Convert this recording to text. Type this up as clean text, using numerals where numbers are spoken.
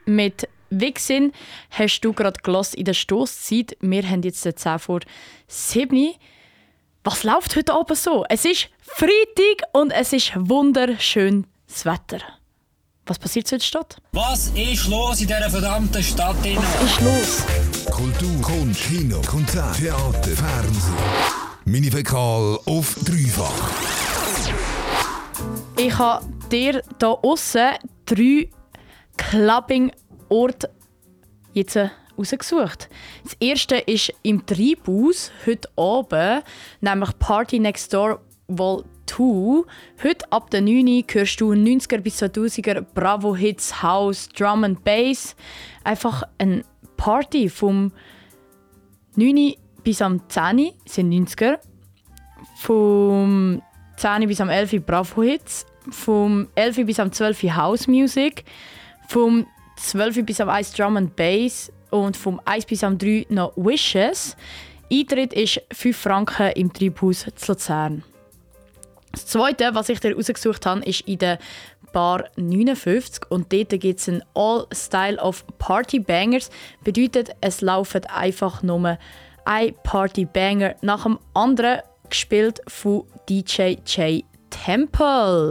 mit «Wichsin» hast du gerade gehört in der Stosszeit. Wir haben jetzt 10 vor 7. Was läuft heute Abend so? Es ist Freitag und es ist wunderschönes Wetter. Was passiert so in der Stadt? Was ist los in dieser verdammten Stadt? Was ist los? Kultur, Kunst, Kino, Konzert, Theater, Fernsehen. Mini Fäkal auf dreifach. Ich habe dir hier aussen 3 Clubbing-Orte jetzt rausgesucht. Das erste ist im Treibhaus heute Abend, nämlich Party Next Door Vol. 2. Heute ab der 9 Uhr hörst du 90er bis 2000er Bravo Hits, House, Drum and Bass. Einfach eine Party vom 9 Uhr bis am 10 Uhr sind 90er. Vom 10 Uhr bis am 11 Uhr Bravo Hits. Vom 11 Uhr bis am 12 Uhr House Music. Vom 12 Uhr bis am 1 Drum and Bass. Und vom 1 bis am 3 noch Wishes. Eintritt ist 5 Franken im Treibhaus zu Luzern. Das Zweite, was ich dir rausgesucht habe, ist in der Bar 59 und dort gibt es ein All-Style of Party Bangers. Bedeutet, es laufen einfach nur ein Party Banger nach dem anderen, gespielt von DJ J Temple.